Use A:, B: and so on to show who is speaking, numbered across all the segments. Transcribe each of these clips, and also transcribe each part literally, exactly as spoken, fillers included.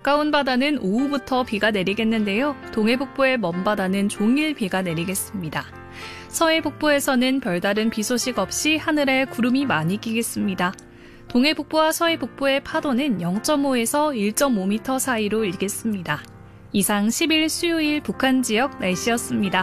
A: 가까운 바다는 오후부터 비가 내리겠는데요. 동해 북부의 먼 바다는 종일 비가 내리겠습니다. 서해 북부에서는 별다른 비 소식 없이 하늘에 구름이 많이 끼겠습니다. 동해 북부와 서해 북부의 파도는 영 점 오에서 일 점 오 미터 사이로 일겠습니다. 이상 십 일 수요일 북한 지역 날씨였습니다.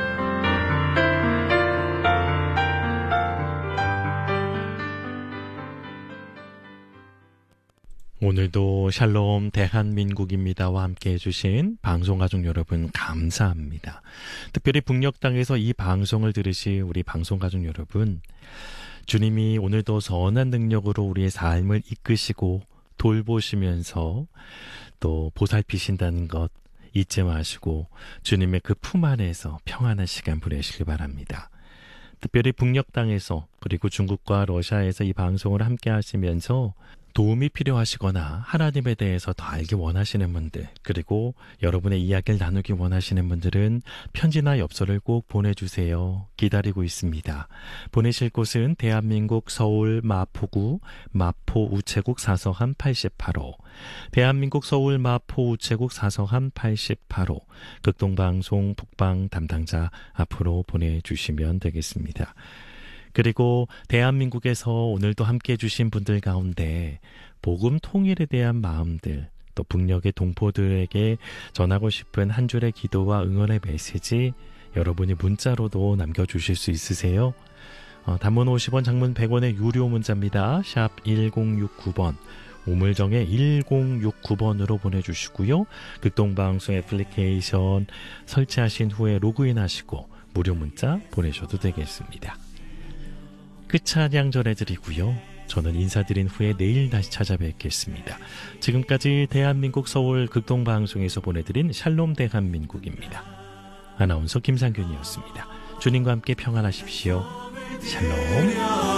B: 오늘도 샬롬 대한민국입니다와 함께 해주신 방송가족 여러분 감사합니다. 특별히 북녘 땅에서 이 방송을 들으실 우리 방송가족 여러분, 주님이 오늘도 선한 능력으로 우리의 삶을 이끄시고 돌보시면서 또 보살피신다는 것 잊지 마시고 주님의 그 품 안에서 평안한 시간 보내시길 바랍니다. 특별히 북녘 땅에서 그리고 중국과 러시아에서 이 방송을 함께 하시면서 도움이 필요하시거나 하나님에 대해서 더 알기 원하시는 분들, 그리고 여러분의 이야기를 나누기 원하시는 분들은 편지나 엽서를 꼭 보내주세요. 기다리고 있습니다. 보내실 곳은 대한민국 서울 마포구 마포 우체국 사서함 팔십팔 호, 대한민국 서울 마포 우체국 사서함 팔십팔 호, 극동방송 북방 담당자 앞으로 보내주시면 되겠습니다. 그리고 대한민국에서 오늘도 함께해 주신 분들 가운데 복음 통일에 대한 마음들, 또 북녘의 동포들에게 전하고 싶은 한 줄의 기도와 응원의 메시지 여러분이 문자로도 남겨주실 수 있으세요? 어, 단문 오십 원, 장문 백 원의 유료 문자입니다. 샵 일공육구 번, 우물정에 일공육구 번으로 보내주시고요. 극동방송 애플리케이션 설치하신 후에 로그인 하시고 무료 문자 보내셔도 되겠습니다. 끝찬양 전해드리고요. 저는 인사드린 후에 내일 다시 찾아뵙겠습니다. 지금까지 대한민국 서울 극동방송에서 보내드린 샬롬 대한민국입니다. 아나운서 김상균이었습니다. 주님과 함께 평안하십시오. 샬롬.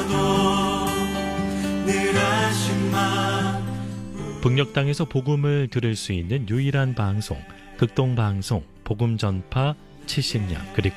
B: 북녘 땅에서 복음을 들을 수 있는 유일한 방송, 극동방송 복음전파 칠십 년, 그리고